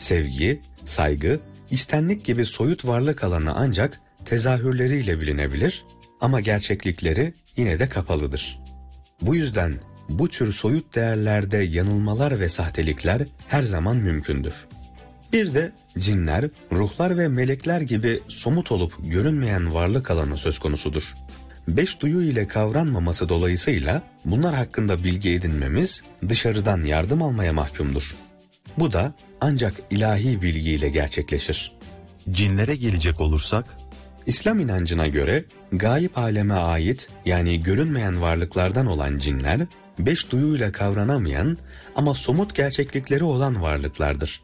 Sevgi, saygı, içtenlik gibi soyut varlık alanı ancak tezahürleriyle bilinebilir ama gerçeklikleri yine de kapalıdır. Bu yüzden bu tür soyut değerlerde yanılmalar ve sahtelikler her zaman mümkündür. Bir de cinler, ruhlar ve melekler gibi somut olup görünmeyen varlık alanı söz konusudur. 5 duyu ile kavranmaması dolayısıyla bunlar hakkında bilgi edinmemiz dışarıdan yardım almaya mahkumdur. Bu da ancak ilahi bilgiyle gerçekleşir. Cinlere gelecek olursak, İslam inancına göre gayip aleme ait yani görünmeyen varlıklardan olan cinler, 5 duyuyla kavranamayan ama somut gerçeklikleri olan varlıklardır.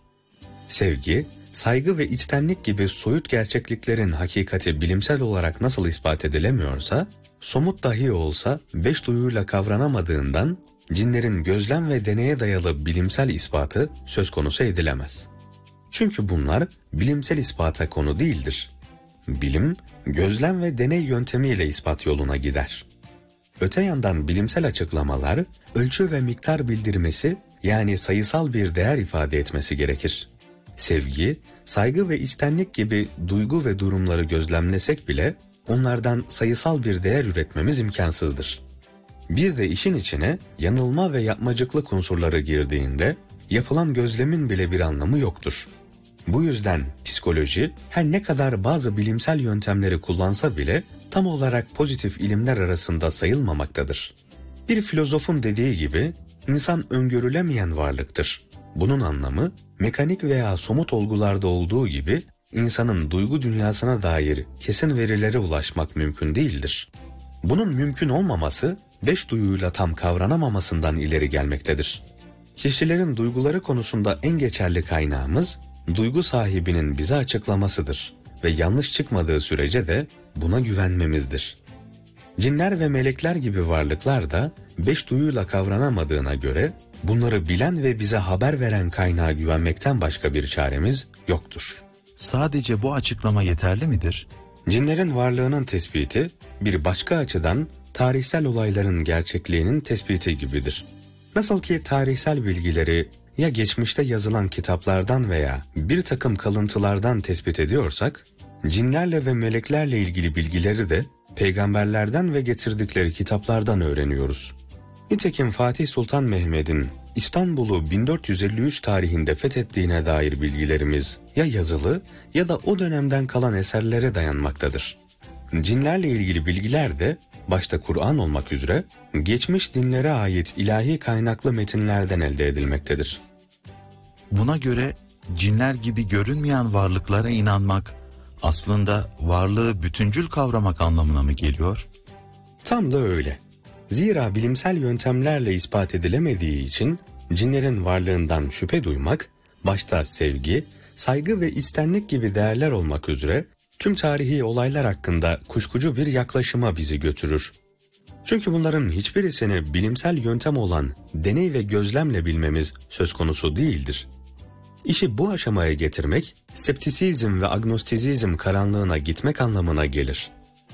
Sevgi, saygı ve içtenlik gibi soyut gerçekliklerin hakikati bilimsel olarak nasıl ispat edilemiyorsa, somut dahi olsa 5 duyuyla kavranamadığından cinlerin gözlem ve deneye dayalı bilimsel ispatı söz konusu edilemez. Çünkü bunlar bilimsel ispata konu değildir. Bilim, gözlem ve deney yöntemiyle ispat yoluna gider. Öte yandan bilimsel açıklamalar, ölçü ve miktar bildirmesi yani sayısal bir değer ifade etmesi gerekir. Sevgi, saygı ve içtenlik gibi duygu ve durumları gözlemlesek bile onlardan sayısal bir değer üretmemiz imkansızdır. Bir de işin içine yanılma ve yapmacıklık unsurları girdiğinde yapılan gözlemin bile bir anlamı yoktur. Bu yüzden psikoloji her ne kadar bazı bilimsel yöntemleri kullansa bile tam olarak pozitif ilimler arasında sayılmamaktadır. Bir filozofun dediği gibi insan öngörülemeyen varlıktır. Bunun anlamı mekanik veya somut olgularda olduğu gibi insanın duygu dünyasına dair kesin verilere ulaşmak mümkün değildir. Bunun mümkün olmaması 5 duyuyla tam kavranamamasından ileri gelmektedir. Kişilerin duyguları konusunda en geçerli kaynağımız duygu sahibinin bize açıklamasıdır ve yanlış çıkmadığı sürece de buna güvenmemizdir. Cinler ve melekler gibi varlıklar da 5 duyuyla kavranamadığına göre bunları bilen ve bize haber veren kaynağa güvenmekten başka bir çaremiz yoktur. Sadece bu açıklama yeterli midir? Cinlerin varlığının tespiti bir başka açıdan tarihsel olayların gerçekliğinin tespiti gibidir. Nasıl ki tarihsel bilgileri ya geçmişte yazılan kitaplardan veya bir takım kalıntılardan tespit ediyorsak, cinlerle ve meleklerle ilgili bilgileri de peygamberlerden ve getirdikleri kitaplardan öğreniyoruz. Nitekim Fatih Sultan Mehmed'in İstanbul'u 1453 tarihinde fethettiğine dair bilgilerimiz ya yazılı ya da o dönemden kalan eserlere dayanmaktadır. Cinlerle ilgili bilgiler de başta Kur'an olmak üzere geçmiş dinlere ait ilahi kaynaklı metinlerden elde edilmektedir. Buna göre cinler gibi görünmeyen varlıklara inanmak aslında varlığı bütüncül kavramak anlamına mı geliyor? Tam da öyle. Zira bilimsel yöntemlerle ispat edilemediği için cinlerin varlığından şüphe duymak, başta sevgi, saygı ve içtenlik gibi değerler olmak üzere tüm tarihi olaylar hakkında kuşkucu bir yaklaşıma bizi götürür. Çünkü bunların hiçbirisini bilimsel yöntem olan deney ve gözlemle bilmemiz söz konusu değildir. İşi bu aşamaya getirmek, skeptisizm ve agnostizizm karanlığına gitmek anlamına gelir.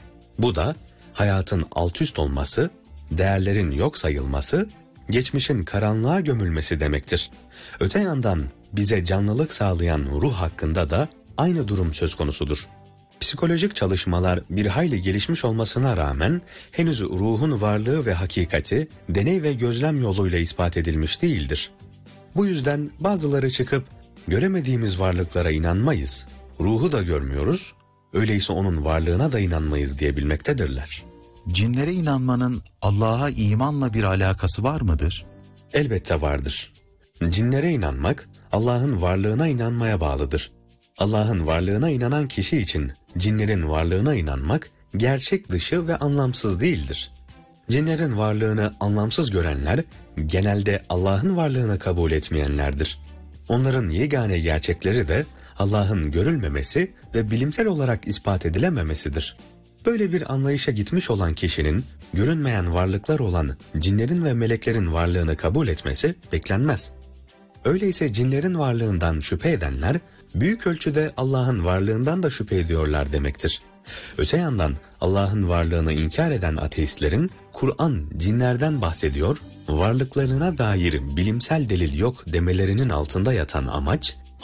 Bu da hayatın altüst olması, değerlerin yok sayılması, geçmişin karanlığa gömülmesi demektir. Öte yandan bize canlılık sağlayan ruh hakkında da aynı durum söz konusudur. Psikolojik çalışmalar bir hayli gelişmiş olmasına rağmen henüz ruhun varlığı ve hakikati deney ve gözlem yoluyla ispat edilmiş değildir. Bu yüzden bazıları çıkıp göremediğimiz varlıklara inanmayız, ruhu da görmüyoruz, öyleyse onun varlığına da inanmayız diyebilmektedirler. Cinlere inanmanın Allah'a imanla bir alakası var mıdır? Elbette vardır. Cinlere inanmak Allah'ın varlığına inanmaya bağlıdır. Allah'ın varlığına inanan kişi için cinlerin varlığına inanmak gerçek dışı ve anlamsız değildir. Cinlerin varlığını anlamsız görenler genelde Allah'ın varlığını kabul etmeyenlerdir. Onların yegane gerçekleri de Allah'ın görülmemesi ve bilimsel olarak ispat edilememesidir. Böyle bir anlayışa gitmiş olan kişinin görünmeyen varlıklar olan cinlerin ve meleklerin varlığını kabul etmesi beklenmez. Öyleyse cinlerin varlığından şüphe edenler büyük ölçüde Allah'ın varlığından da şüphe ediyorlar demektir. Öte yandan Allah'ın varlığını inkar eden ateistlerin Kur'an cinlerden bahsediyor, varlıklarına dair bilimsel delil yok demelerinin altında yatan amaç